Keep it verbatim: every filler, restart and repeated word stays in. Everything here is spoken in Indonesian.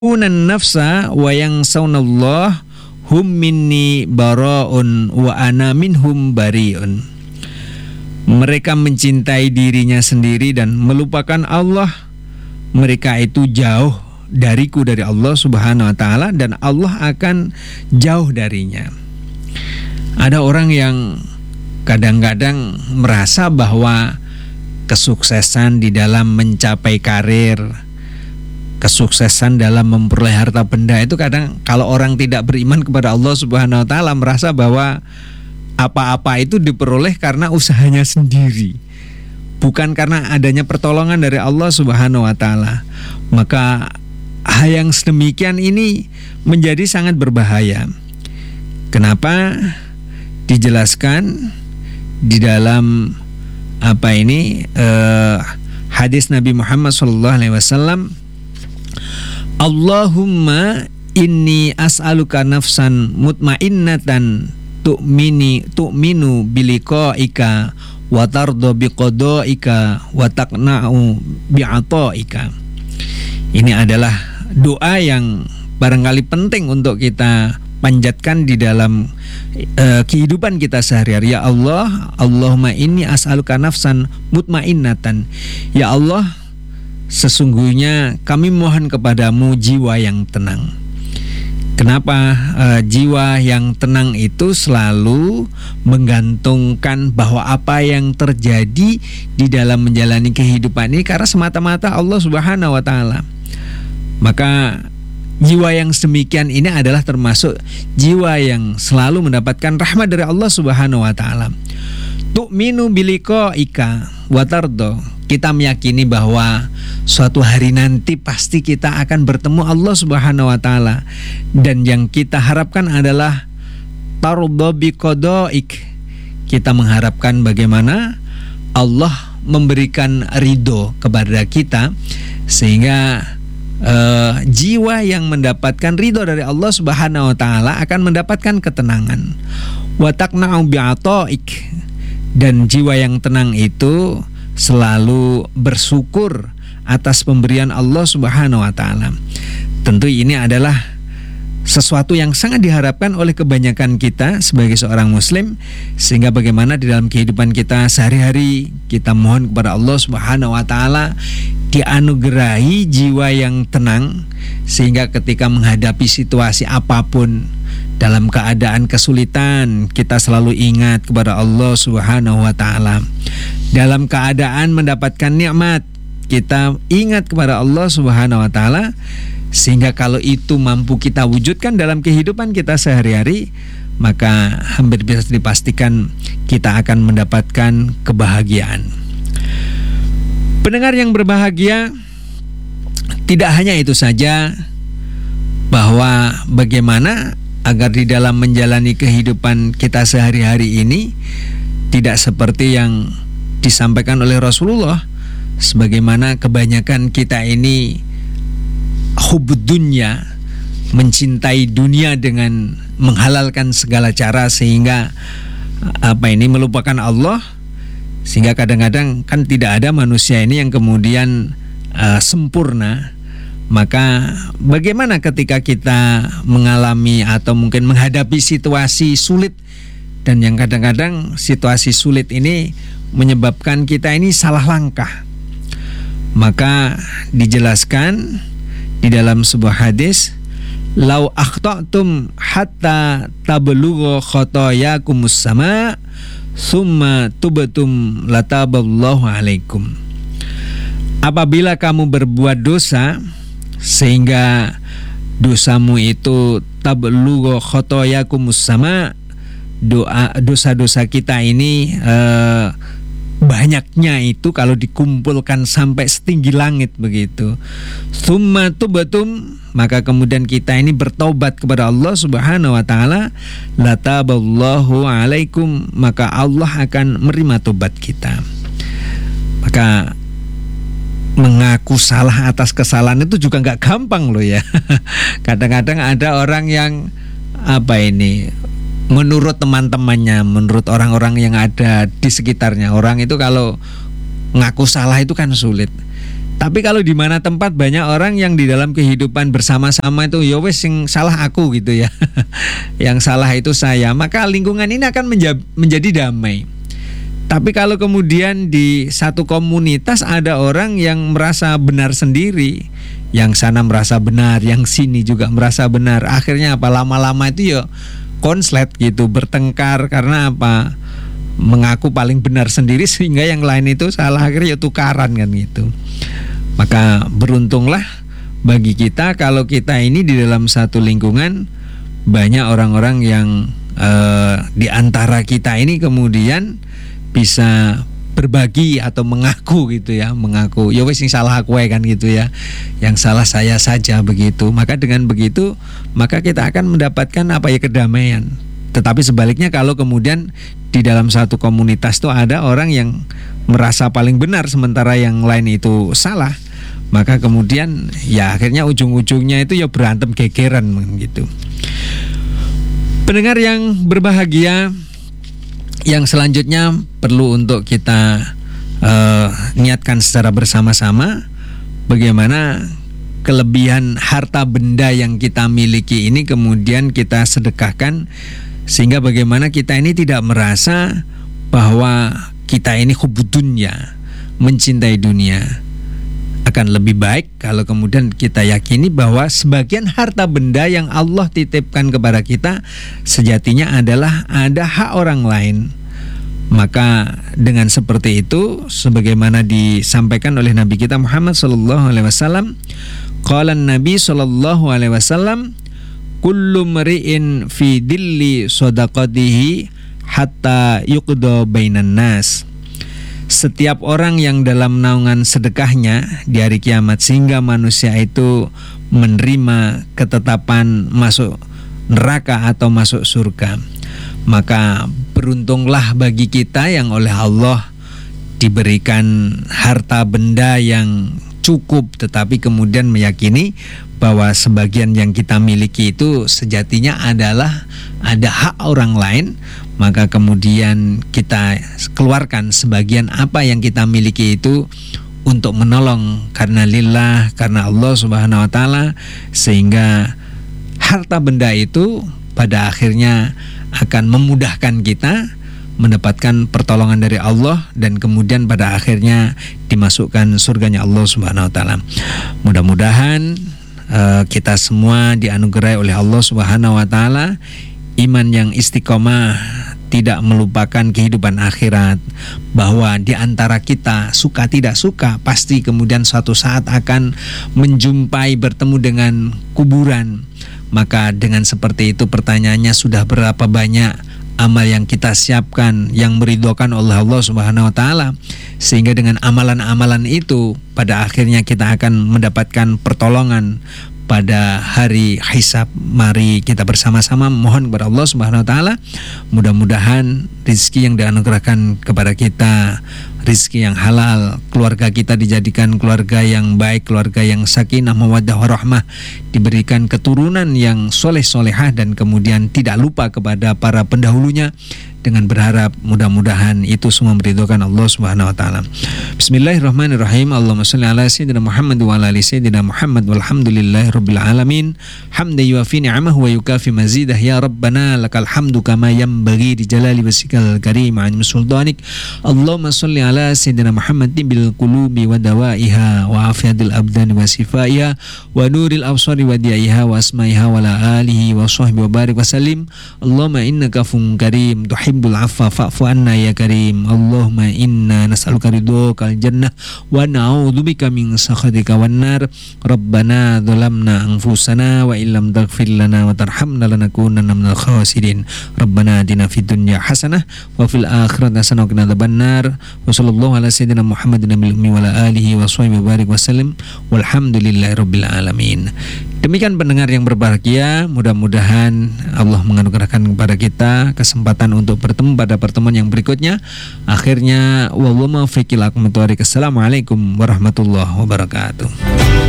unan nafsa wa yang saunallah hum minni baraun wa ana minhum bariun. Mereka mencintai dirinya sendiri dan melupakan Allah. Mereka itu jauh dariku, dari Allah subhanahu wa ta'ala, dan Allah akan jauh darinya. Ada orang yang kadang-kadang merasa bahwa kesuksesan di dalam mencapai karir, kesuksesan dalam memperoleh harta benda itu kadang kalau orang tidak beriman kepada Allah subhanahu wa ta'ala merasa bahwa apa-apa itu diperoleh karena usahanya sendiri, bukan karena adanya pertolongan dari Allah subhanahu wa ta'ala. Maka hal yang sedemikian ini menjadi sangat berbahaya. Kenapa? Dijelaskan di dalam apa ini eh, hadis Nabi Muhammad shallallahu alaihi wasallam, Allahumma inni as'aluka nafsan mutmainnatan tu'mini tu'minu biliqa'ika wa tardo biqada'ika wa taqna'u bi'ata'ika. Ini adalah doa yang barangkali penting untuk kita panjatkan di dalam uh, kehidupan kita sehari-hari. Ya Allah, Allahumma inni as'aluka nafsan mutmainnatan. Ya Allah, sesungguhnya kami mohon kepadamu jiwa yang tenang. Kenapa uh, jiwa yang tenang itu selalu menggantungkan bahwa apa yang terjadi di dalam menjalani kehidupan ini karena semata-mata Allah subhanahu wa ta'ala. Maka jiwa yang sedemikian ini adalah termasuk jiwa yang selalu mendapatkan rahmat dari Allah subhanahu wa ta'ala. Tu'minu biliqa'ika wa tardo. Kita meyakini bahwa suatu hari nanti pasti kita akan bertemu Allah subhanahu wa ta'ala. Dan yang kita harapkan adalah tardo biqada'ik. Kita mengharapkan bagaimana Allah memberikan ridho kepada kita, sehingga Uh, jiwa yang mendapatkan ridho dari Allah subhanahu wa ta'ala akan mendapatkan ketenangan. Wa taqna'u bi'ata'ik. Dan jiwa yang tenang itu selalu bersyukur atas pemberian Allah subhanahu wa ta'ala. Tentu ini adalah sesuatu yang sangat diharapkan oleh kebanyakan kita sebagai seorang muslim, sehingga bagaimana di dalam kehidupan kita sehari-hari kita mohon kepada Allah subhanahu wa ta'ala dianugerahi jiwa yang tenang, sehingga ketika menghadapi situasi apapun dalam keadaan kesulitan kita selalu ingat kepada Allah subhanahu wa ta'ala. Dalam keadaan mendapatkan nikmat kita ingat kepada Allah subhanahu wa ta'ala, sehingga kalau itu mampu kita wujudkan dalam kehidupan kita sehari-hari, maka hampir bisa dipastikan kita akan mendapatkan kebahagiaan. Pendengar yang berbahagia, tidak hanya itu saja, bahwa bagaimana agar di dalam menjalani kehidupan kita sehari-hari ini tidak seperti yang disampaikan oleh Rasulullah, sebagaimana kebanyakan kita ini hubud dunya, mencintai dunia dengan menghalalkan segala cara sehingga apa ini melupakan Allah. Sehingga kadang-kadang kan tidak ada manusia ini yang kemudian uh, sempurna. Maka bagaimana ketika kita mengalami atau mungkin menghadapi situasi sulit, dan yang kadang-kadang situasi sulit ini menyebabkan kita ini salah langkah. Maka dijelaskan di dalam sebuah hadis, lau akhta'tum hatta tablugha khotoyakumus sama summa tubatum lataballahu alaikum. Apabila kamu berbuat dosa sehingga dosamu itu tablugha khotoyakumus sama, doa dosa-dosa kita ini eh, banyaknya itu kalau dikumpulkan sampai setinggi langit begitu. Summa tubatum, maka kemudian kita ini bertobat kepada Allah subhanahu wa ta'ala, lataballahu alaikum, maka Allah akan menerima tobat kita. Maka mengaku salah atas kesalahan itu juga gak gampang loh ya. Kadang-kadang ada orang yang apa ini, menurut teman-temannya, menurut orang-orang yang ada di sekitarnya, orang itu kalau ngaku salah itu kan sulit. Tapi kalau di mana tempat banyak orang yang di dalam kehidupan bersama-sama itu ya wes yang salah aku gitu ya. Yang salah itu saya, maka lingkungan ini akan menja- menjadi damai. Tapi kalau kemudian di satu komunitas ada orang yang merasa benar sendiri, yang sana merasa benar, yang sini juga merasa benar, akhirnya apa, lama-lama itu ya konslet gitu, bertengkar karena apa? Mengaku paling benar sendiri sehingga yang lain itu salah, akhirnya ya tukaran kan gitu. Maka beruntunglah bagi kita kalau kita ini di dalam satu lingkungan banyak orang-orang yang eh, di antara kita ini kemudian bisa berbagi atau mengaku gitu ya, mengaku ya wis sing salah aku kan gitu ya, yang salah saya saja begitu. Maka dengan begitu maka kita akan mendapatkan apa ya, kedamaian. Tetapi sebaliknya kalau kemudian di dalam satu komunitas itu ada orang yang merasa paling benar sementara yang lain itu salah, maka kemudian ya akhirnya ujung-ujungnya itu ya berantem gegeran gitu. Pendengar yang berbahagia, yang selanjutnya perlu untuk kita uh, niatkan secara bersama-sama bagaimana kelebihan harta benda yang kita miliki ini kemudian kita sedekahkan, sehingga bagaimana kita ini tidak merasa bahwa kita ini hubud dunya, mencintai dunia. Akan lebih baik kalau kemudian kita yakini bahwa sebagian harta benda yang Allah titipkan kepada kita sejatinya adalah ada hak orang lain. Maka dengan seperti itu, sebagaimana disampaikan oleh Nabi kita Muhammad sallallahu alaihi wasallam, qala Nabi sallallahu alaihi wasallam, kullu mri'in fi dilli shadaqatihi hatta yuqda bainan nas. Setiap orang yang dalam naungan sedekahnya di hari kiamat sehingga manusia itu menerima ketetapan masuk neraka atau masuk surga, maka beruntunglah bagi kita yang oleh Allah diberikan harta benda yang cukup, tetapi kemudian meyakini bahwa sebagian yang kita miliki itu sejatinya adalah ada hak orang lain. Maka kemudian kita keluarkan sebagian apa yang kita miliki itu untuk menolong karena lillah, karena Allah Subhanahu wa taala, sehingga harta benda itu pada akhirnya akan memudahkan kita mendapatkan pertolongan dari Allah dan kemudian pada akhirnya dimasukkan surganya Allah Subhanahu wa taala. Mudah-mudahan uh, kita semua dianugerahi oleh Allah Subhanahu wa taala iman yang istiqomah, tidak melupakan kehidupan akhirat, bahwa di antara kita suka tidak suka pasti kemudian suatu saat akan menjumpai bertemu dengan kuburan. Maka dengan seperti itu pertanyaannya, sudah berapa banyak amal yang kita siapkan yang meridhokan oleh Allah Subhanahu wa taala, sehingga dengan amalan-amalan itu pada akhirnya kita akan mendapatkan pertolongan pada hari hisab. Mari kita bersama-sama mohon kepada Allah Subhanahu wa taala, mudah-mudahan rezeki yang dianugerahkan kepada kita rizki yang halal, keluarga kita dijadikan keluarga yang baik, keluarga yang sakinah, mawaddah warahmah, diberikan keturunan yang soleh-solehah, dan kemudian tidak lupa kepada para pendahulunya, dengan berharap mudah-mudahan itu semua meridhokan Allah Subhanahu wa taala. Bismillahirrahmanirrahim. Allahumma shalli ala sayyidina Muhammad wa ala ali sayyidina Muhammad walhamdulillahirabbil alamin. Hamdan yuwafi ni'amahu wa yukafi mazidah. Ya Rabbana lakal hamdu kama yanbaghi li jalali wajhikal karim 'an sultanik. Allahumma shalli ala sayyidina Muhammadin bil qulubi wa dawaiha wa afiyatil abdani wa sifaiha wa nuril absari wa diyaiha wa asmaiha wa ala alihi wa sahbihi wa barik wa sallim. Allahumma innaka afuwwun karim tuhibbul afwa fa'fu anna ya karim. Allahumma inna nas'aluka ridhokal jannah wa na'udzubika min sakhatika wan nar. Rabbana dzalamna anfusana wa illam taghfir lana wa tarhamna lanakunanna minal khasirin. Rabbana atina fid dunya hasanah wa fil akhirati hasanah wa qina adzabannar. Wa sallallahu ala sayyidina Muhammadin nabil ummi wa ala alihi wa sahbihi wa barik wa sallim. Walhamdulillahirabbil alamin. Demikian pendengar yang berbahagia, mudah-mudahan Allah menganugerahkan kepada kita kesempatan untuk bertemu pada pertemuan yang berikutnya. Akhirnya wallahu muwaffiq ila aqwamit thoriq. Assalamualaikum warahmatullahi wabarakatuh.